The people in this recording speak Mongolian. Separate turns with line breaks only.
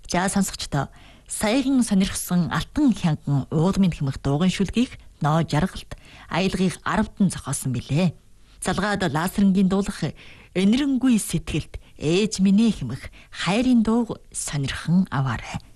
За сонсогчдоо саяхан сонирхсан алтан хянган уулмын хэмэх дууган шүлгийг ноо жаргалт аялгыг 10-дан зохиосон билээ. Залгаад Лаасрангийн дуулах энэрэнгүй сэтгэлд ээж минь хэмэх хайрын дууг сонирхон аваарай.